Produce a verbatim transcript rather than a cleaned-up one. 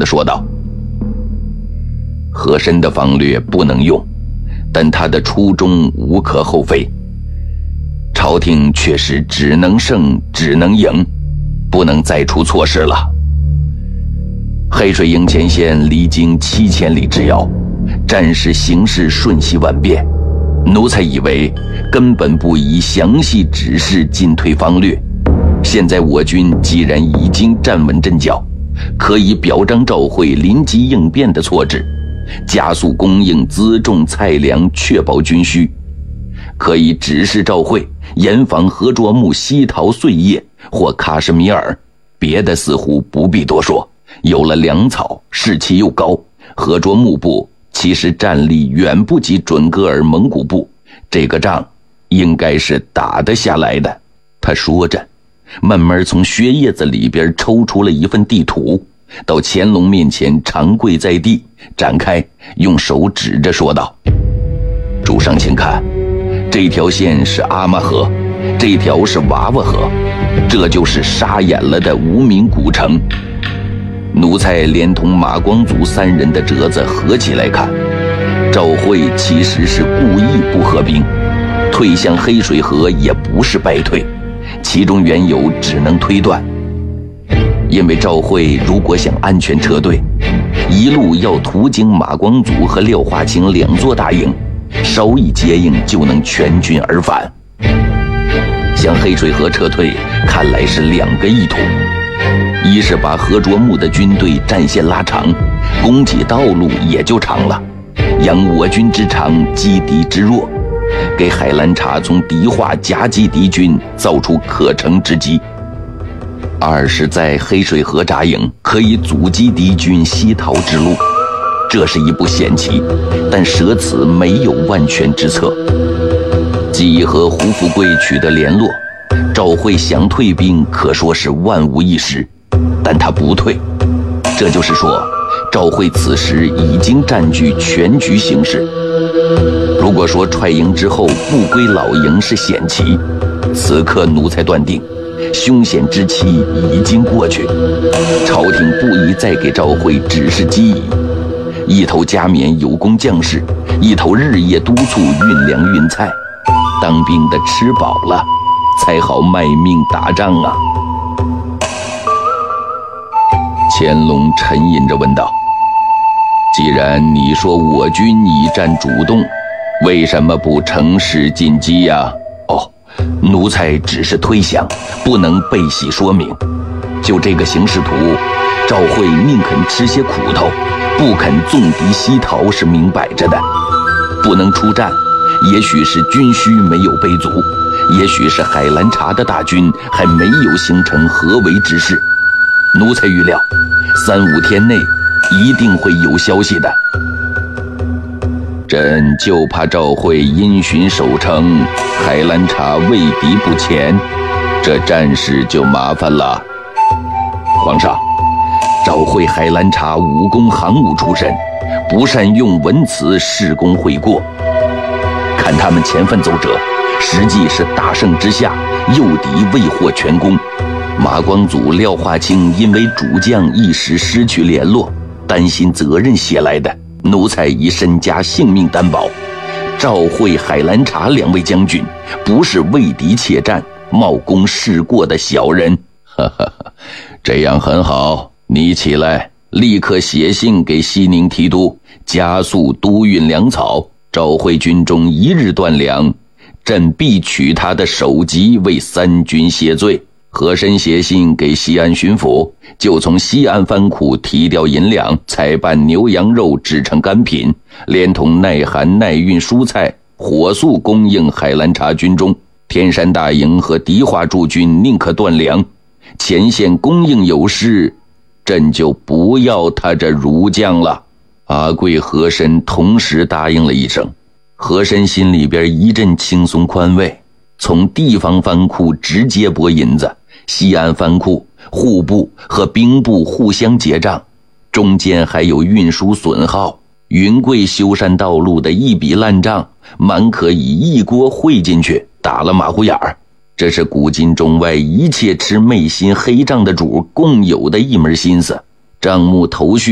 地说道。和珅的方略不能用，但他的初衷无可厚非。朝廷确实只能胜只能赢，不能再出错事了。黑水营前线历经七千里之遥，战事形势瞬息万变，奴才以为根本不宜详细指示进退方略。现在我军既然已经站稳阵脚，可以表彰赵会临机应变的措置，加速供应辎重菜粮，确保军需。可以指示赵会严防合卓木西逃碎叶或喀什米尔，别的似乎不必多说。有了粮草，士气又高，合卓木部其实战力远不及准噶尔蒙古部，这个仗应该是打得下来的。他说着，慢慢从靴叶子里边抽出了一份地图，到乾隆面前长跪在地，展开，用手指着说道：主上请看，这条线是阿玛河，这条是娃娃河，这就是沙眼了的无名古城。奴才连同马光祖三人的折子合起来看，赵会其实是故意不合兵，退向黑水河也不是败退，其中缘由只能推断。因为赵会如果想安全撤退，一路要途经马光祖和廖化清两座大营，稍一接应就能全军而返。向黑水河撤退看来是两个意图，一是把合卓木的军队战线拉长，供给道路也就长了，扬我军之长，击敌之弱，给海兰察从敌化夹击敌军，造出可乘之机。二是在黑水河扎营，可以阻击敌军西逃之路，这是一步险棋，但舍此没有万全之策。既和胡富贵取得联络，赵会想退兵可说是万无一失，但他不退，这就是说赵会此时已经占据全局形势。如果说踹营之后不归老营是险棋，此刻奴才断定凶险之期已经过去，朝廷不宜再给赵会指示机宜，一头加冕有功将士，一头日夜督促运粮运菜，当兵的吃饱了才好卖命打仗啊。乾隆沉吟着问道：既然你说我军已占主动，为什么不乘势进击呀？哦，奴才只是推想，不能背细说明。就这个形势图，赵会宁肯吃些苦头，不肯纵敌西逃是明摆着的。不能出战，也许是军需没有备足，也许是海兰察的大军还没有形成合围之势。奴才预料三五天内一定会有消息的。朕就怕赵会因循守城，海兰察畏敌不前，这战事就麻烦了。皇上，赵会海兰察武功行武出身，不善用文辞，事功会过。看他们前份奏折，实际是大胜之下，诱敌未获全功。马光祖、廖化清因为主将一时失去联络，担心责任写来的，奴才以身家性命担保。赵会、海兰察两位将军不是为敌怯战、冒功事过的小人。哈哈哈，这样很好，你起来，立刻写信给西宁提督，加速督运粮草。赵会军中一日断粮，朕必取他的首级为三军谢罪。和珅写信给西安巡抚，就从西安藩库提调银两，采办牛羊肉制成干品，连同耐寒耐运蔬菜，火速供应海兰察军中。天山大营和敌化驻军宁可断粮，前线供应有失，朕就不要他这儒将了。阿贵、和珅同时答应了一声，和珅心里边一阵轻松宽慰，从地方藩库直接拨银子，西安藩库、户部和兵部互相结账，中间还有运输损耗、云贵修缮道路的一笔烂账，满可以一锅烩进去，打了马虎眼儿。这是古今中外一切吃昧心黑账的主共有的一门心思。账目头绪